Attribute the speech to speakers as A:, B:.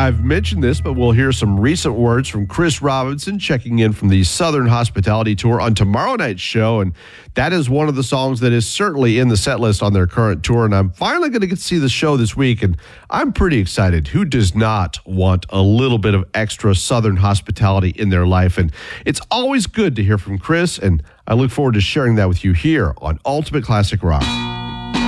A: I've mentioned this, but we'll hear some recent words from Chris Robinson checking in from the Southern Hospitality Tour on tomorrow night's show. And that is one of the songs that is certainly in the set list on their current tour. And I'm finally going to get to see the show this week, and I'm pretty excited. Who does not want a little bit of extra Southern hospitality in their life? And it's always good to hear from Chris, and I look forward to sharing that with you here on Ultimate Classic Rock.